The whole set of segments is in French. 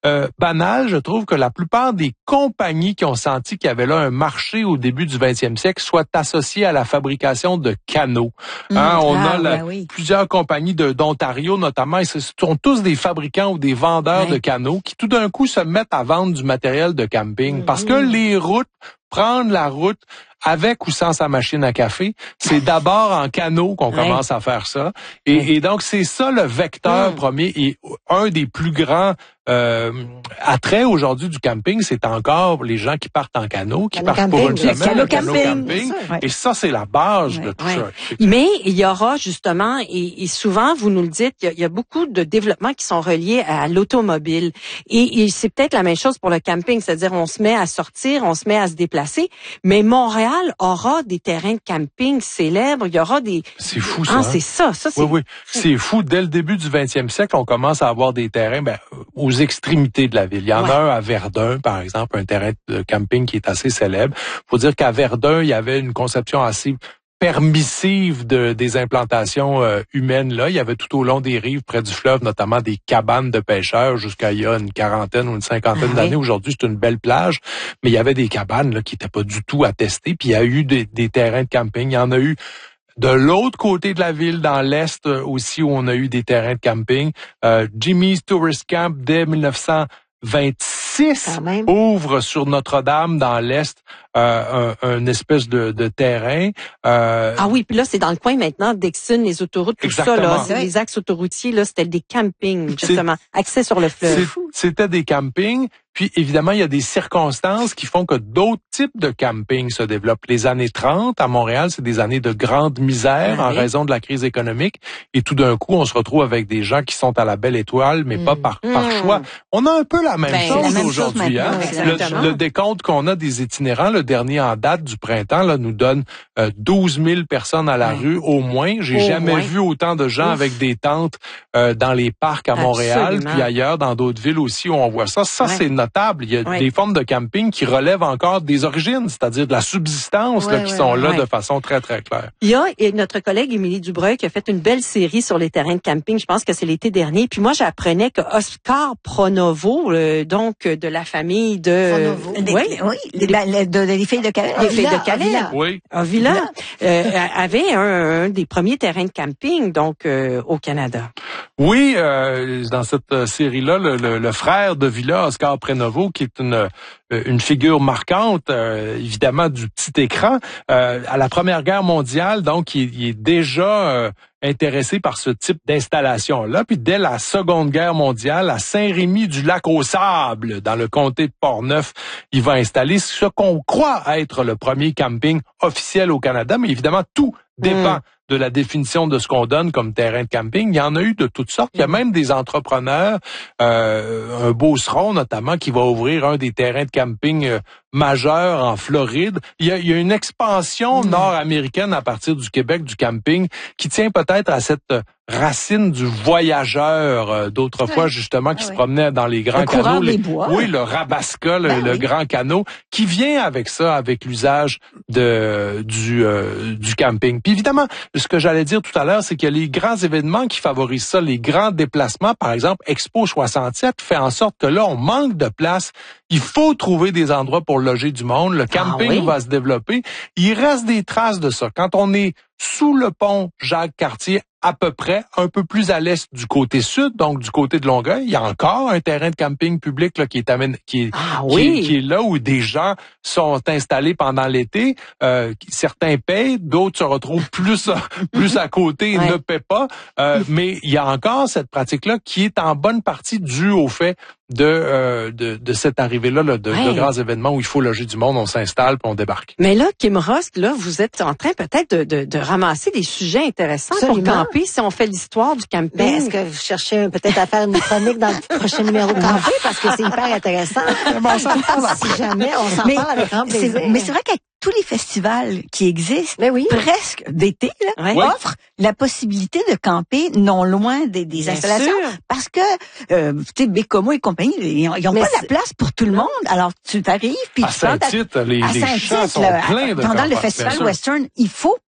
banal, je trouve que la plupart des compagnies qui ont senti qu'il y avait là un marché au début du 20e siècle soient associées à la fabrication de canots. On a plusieurs compagnies d'Ontario notamment, et ce sont tous des fabricants ou des vendeurs de canots qui tout d'un coup se mettent à vendre du matériel de camping parce que les routes, prendre la route avec ou sans sa machine à café, c'est d'abord en canot qu'on commence à faire ça. Et donc, c'est ça le vecteur premier et un des plus grands attraits aujourd'hui du camping, c'est encore les gens qui partent en canot, qui partent pour une semaine, le canot camping. Et ça, c'est la base de tout ça. Mais il y aura justement, et souvent, vous nous le dites, il y a beaucoup de développements qui sont reliés à l'automobile. Et c'est peut-être la même chose pour le camping, c'est-à-dire on se met à sortir, on se met à se déplacer, mais Montréal aura des terrains de camping célèbres, il y aura des... C'est fou, ça. C'est ça. Oui. C'est fou. Dès le début du 20e siècle, on commence à avoir des terrains aux extrémités de la ville. Il y en a un à Verdun, par exemple, un terrain de camping qui est assez célèbre. Faut dire qu'à Verdun, il y avait une conception assez permissive des implantations humaines là. Il y avait tout au long des rives, près du fleuve, notamment des cabanes de pêcheurs jusqu'à il y a une quarantaine ou une cinquantaine d'années. Aujourd'hui, c'est une belle plage, mais il y avait des cabanes là qui n'étaient pas du tout attestées. Puis il y a eu des terrains de camping. Il y en a eu de l'autre côté de la ville, dans l'Est aussi, où on a eu des terrains de camping. Jimmy's Tourist Camp, dès 1926, ouvre sur Notre-Dame, dans l'Est, un espèce de terrain. Puis là, c'est dans le coin maintenant, Dixon, les autoroutes, tout ça, là. Les axes autoroutiers, là, c'était des campings, justement. Accès sur le fleuve. C'était des campings. Puis, évidemment, il y a des circonstances qui font que d'autres types de campings se développent. Les années 30, à Montréal, c'est des années de grande misère en raison de la crise économique. Et tout d'un coup, on se retrouve avec des gens qui sont à la belle étoile, mais pas par choix. On a un peu la même chose aujourd'hui. Le décompte qu'on a des itinérants, le dernier en date du printemps, là, nous donne 12 000 personnes à la rue au moins. J'ai jamais vu autant de gens avec des tentes dans les parcs à Montréal, puis ailleurs, dans d'autres villes aussi où on voit ça. Ça, c'est notable. Il y a des formes de camping qui relèvent encore des origines, c'est-à-dire de la subsistance qui sont là de façon très, très claire. Il y a notre collègue Émilie Dubreuil qui a fait une belle série sur les terrains de camping, je pense que c'est l'été dernier. Puis moi, j'apprenais que Oscar Pronovo, donc de la famille de... les filles de Calais. Les filles de Calais. Villa. Avait un des premiers terrains de camping, donc au Canada. Oui, dans cette série-là, le frère de Villa, Oscar Pronovo, qui est une figure marquante, évidemment, du petit écran. À la Première Guerre mondiale, donc, il est déjà intéressé par ce type d'installation-là. Puis dès la Seconde Guerre mondiale, à Saint-Rémy-du-Lac-aux-Sables, dans le comté de Portneuf, il va installer ce qu'on croit être le premier camping officiel au Canada. Mais évidemment, tout dépend de la définition de ce qu'on donne comme terrain de camping. Il y en a eu de toutes sortes. Il y a même des entrepreneurs, un Beauceron notamment, qui va ouvrir un des terrains de camping majeurs en Floride. Il y a une expansion nord-américaine à partir du Québec du camping qui tient peut-être à cette racine du voyageur d'autrefois justement qui se promenait dans les grands canaux. Oui, le Rabasca, le grand canot, qui vient avec ça, avec l'usage du camping. Puis évidemment, ce que j'allais dire tout à l'heure, c'est qu'il y a les grands événements qui favorisent ça, les grands déplacements. Par exemple, Expo 67 fait en sorte que là, on manque de place. Il faut trouver des endroits pour loger du monde. Le camping va se développer. Il reste des traces de ça. Quand on est sous le pont Jacques-Cartier, à peu près, un peu plus à l'est du côté sud, donc du côté de Longueuil, il y a encore un terrain de camping public là, qui est là où des gens sont installés pendant l'été. Certains payent, d'autres se retrouvent plus à côté et ne paient pas. Mais il y a encore cette pratique-là qui est en bonne partie due au fait de cette arrivée-là de grands événements où il faut loger du monde, on s'installe puis on débarque. Mais là, Kim Rosk, là, vous êtes en train peut-être de ramasser des sujets intéressants pour camper si on fait l'histoire du camping. Ben, est-ce que vous cherchez peut-être à faire une chronique dans le prochain numéro de Camper parce que c'est hyper intéressant. Si jamais on s'en parle avec grand plaisir. Mais c'est vrai qu'avec tous les festivals qui existent, presque d'été, offrent la possibilité de camper non loin des installations. Parce que, tu sais, Bécomo et compagnie, ils n'ont pas la place pour tout le monde. Alors, tu t'arrives, puis à Saint-Tite, les champs sont pleins de pendant le festival Western, il faut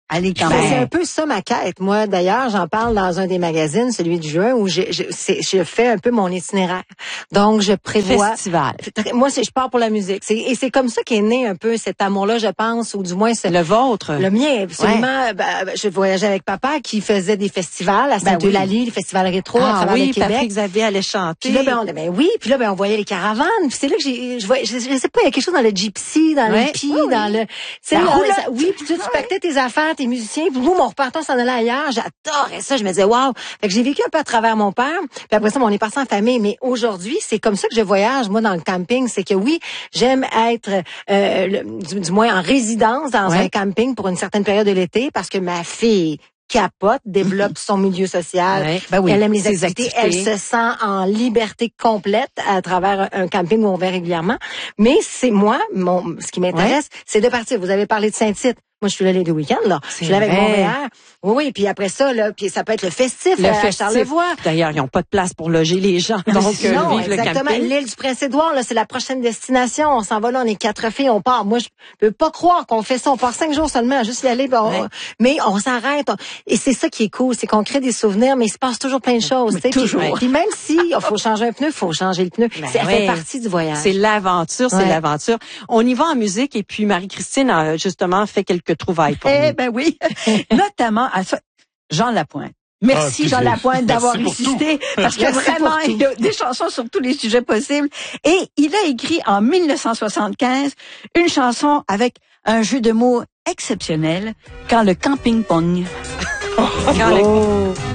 aller quand même. C'est un peu ça ma quête. Moi, d'ailleurs, j'en parle dans un des magazines, celui du juin, où je fais un peu mon itinéraire. Donc, je prévois... Festival. Moi, je pars pour la musique. Et c'est comme ça qu'est né un peu cet amour-là, je pense, ou du moins... Le vôtre. Le mien, absolument. Ouais. Je voyageais avec papa qui faisait des festivals à Sainte-Eulalie, les festivals rétro à travers le Québec. Patrick Xavier allait chanter. Puis là, on voyait les caravanes. Puis c'est là que je sais pas, il y a quelque chose dans le gypsy, dans l'hippie, dans le... Oui, puis tu pactais tes affaires, tes musiciens. Puis nous, mon repartant s'en allait ailleurs. J'adorais ça. Je me disais, wow. Fait que j'ai vécu un peu à travers mon père. Puis après ça, on est parti en famille. Mais aujourd'hui, c'est comme ça que je voyage, moi, dans le camping. C'est que oui, j'aime être, du moins en résidence dans un camping pour une certaine période de l'été parce que ma fille capote, développe son milieu social. Elle aime les activités. Elle se sent en liberté complète à travers un camping où on va régulièrement. Mais c'est moi, ce qui m'intéresse, c'est de partir. Vous avez parlé de Saint-Tite. Moi, je suis là les deux week-ends, là. Je suis là avec Montréal. Oui, puis après ça, là, puis ça peut être le festif à Charlevoix. D'ailleurs, ils n'ont pas de place pour loger les gens. Donc, non, vive exactement. Le camping. L'île du Prince-Édouard, là, c'est la prochaine destination. On s'en va là, on est 4 filles, on part. Moi, je peux pas croire qu'on fait ça. On part 5 jours seulement à juste y aller, mais on s'arrête. Et c'est ça qui est cool, c'est qu'on crée des souvenirs, mais il se passe toujours plein de choses. Toujours. Puis même si il faut changer un pneu, il faut changer le pneu. Ça fait partie du voyage. C'est l'aventure, c'est l'aventure. On y va en musique et puis Marie-Christine a justement fait quelques trouvailles pour nous. Ben oui, notamment à Jean Lapointe. Merci Jean Lapointe d'avoir existé parce que vraiment il y a des chansons sur tous les sujets possibles et il a écrit en 1975 une chanson avec un jeu de mots exceptionnel, Quand le camping pogne.